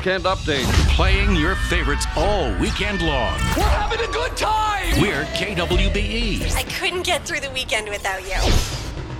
Weekend Update. Playing your favorites all weekend long. We're having a good time! We're KWBE. I couldn't get through the weekend without you.